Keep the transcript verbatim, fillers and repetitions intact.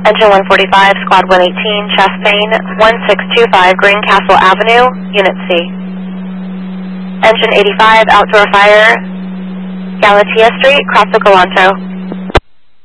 Engine one forty-five, Squad one eighteen, Chastain, one six two five, Greencastle Avenue, Unit C. Engine eighty-five, Outdoor Fire, Galatea Street, Cross Galanto.